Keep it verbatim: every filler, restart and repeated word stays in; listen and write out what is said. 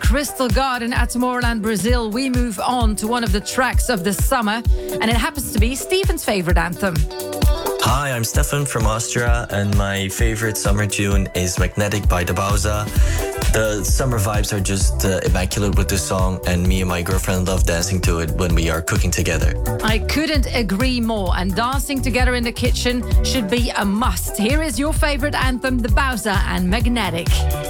Crystal Garden at Tomorrowland, Brazil, we move on to one of the tracks of the summer, and it happens to be Stephen's favorite anthem. Hi, I'm Stefan from Austria, and my favorite summer tune is Magnetic by Dabauza. The summer vibes are just uh, immaculate with this song, and me and my girlfriend love dancing to it when we are cooking together. I couldn't agree more, and dancing together in the kitchen should be a must. Here is your favorite anthem, Dabauza and Magnetic.